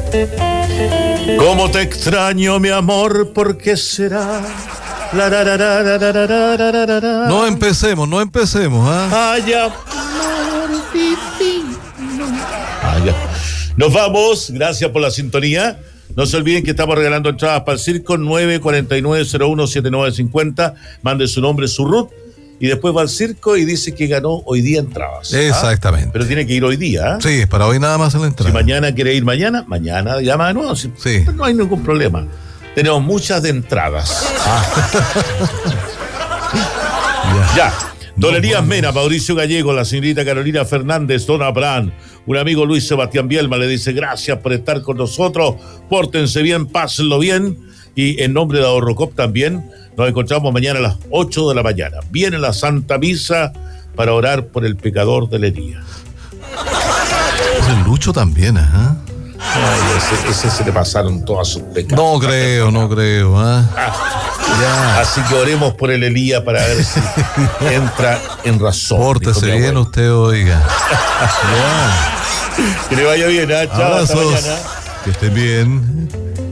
¿Cómo te extraño, mi amor? ¿Por qué será? No empecemos, ¿ah? Ay, amor divino. Ay, ya. Nos vamos, gracias por la sintonía. No se olviden que estamos regalando entradas para el circo, 949-017950. Mande su nombre, su RUT, y después va al circo y dice que ganó hoy día entradas. Exactamente. Pero tiene que ir hoy día. Sí, para hoy nada más en la entrada. Si mañana quiere ir mañana llama de nuevo. Sí. No hay ningún problema. Tenemos muchas de entradas. Ya. Dolerías Mena, Mauricio Gallego, la señorita Carolina Fernández, Don Abraham, un amigo Luis Sebastián Bielma le dice gracias por estar con nosotros, pórtense bien, pásenlo bien, y en nombre de Ahorrocop también nos encontramos mañana a las 8 de la mañana. Viene la Santa Misa para orar por el pecador de Lería. El Lucho también, ajá. Ay, ese se le pasaron todas sus pecados. No creo, ¿ah? Ya. Así que oremos por el Elías para ver si entra en razón. Pórtese bien usted, oiga. Ya. Que le vaya bien, ¿eh? Chao, hasta mañana. Que esté bien.